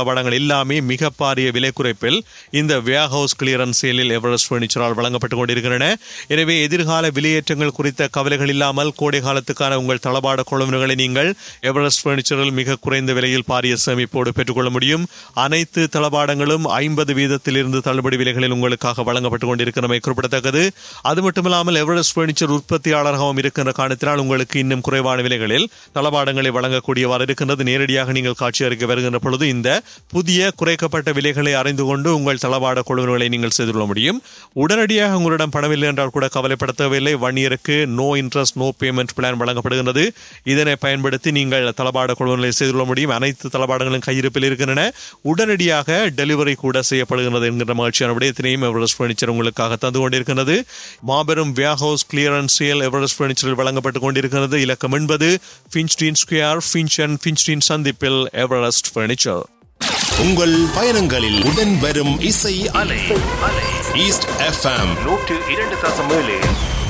தளபாடங்கள் எல்லாமே மிக பாரிய விலை குறைப்பில் இந்த வேர் ஹவுஸ் கிளியரன்ஸ் சேலில் எவரெஸ்ட் பர்னிச்சரால் வழங்கப்பட்டுக் கொண்டிருக்கின்றன. எனவே எதிர்கால விலையேற்றங்கள் குறித்த கவலைகள் இல்லாமல் கோடை காலத்துக்கான உங்கள் தளபாட கொள்வனவுகளை நீங்கள் எவரெஸ்ட் பர்னிச்சரில் மிக குறைந்த விலையில் பாரிய சேமிப்போடு பெற்றுக்கொள்ள முடியும். அனைத்து தளபாடங்களும் 50% தள்ளுபடி விலைகளில் உங்களுக்காக வழங்கப்பட்டுக் கொண்டிருக்கிறமை குறிப்பிடத்தக்கது. அது மட்டுமில்லாமல் எவரெஸ்ட் பர்னிச்சர் உற்பத்தியாளராகவும் இருக்கின்ற காரணத்தினால் உங்களுக்கு இன்னும் குறைவான விலைகளில் தளபாடங்களை வழங்கக்கூடியவாறு இருக்கின்றது. நேரடியாக நீங்கள் காட்சி அறிக்கை வருகின்ற பொழுது இந்த புதிய குறைக்கப்பட்ட விலைகளை அறிந்து கொண்டு உங்கள் தளபாட கொள்வனவுகளை நீங்கள் செய்து கொள்ள முடியும். உடனடியாக உங்களிடம் பணமில்லை என்றால் கூட கவலைப்பட தேவையில்லை. 1 இயருக்கு no interest no payment plan வழங்கப்படுகின்றது. இதனை பயன்படுத்தி நீங்கள் தளபாட கொள்வனவுகளை செய்து கொள்ள முடியும். அனைத்து தளபாடங்களும் கையிருப்பில் இருக்கின்றன. உடனடியாக டெலிவரி கூட செய்யப்படுகிறது என்கின்ற மகிழ்ச்சியான விடயத்தினையும் எவரெஸ்ட் பர்னிச்சர் உங்களுக்காக தந்து கொண்டிருக்கிறது. மாபெரும் வேர் ஹவுஸ் கிளியரன்ஸ் சேல் எவரெஸ்ட் பர்னிச்சரில் வழங்கப்பட்டுக் கொண்டிருக்கிறது. இலக்கம் 80 ஃபின்ச்டீன் ஸ்கொயர், ஃபின்ச்டீன் சந்திப்பில் எவரெஸ்ட் பர்னிச்சர். உங்கள் பயணங்களில் உடன் வரும் இசை அலை ஈஸ்ட் FM 102.7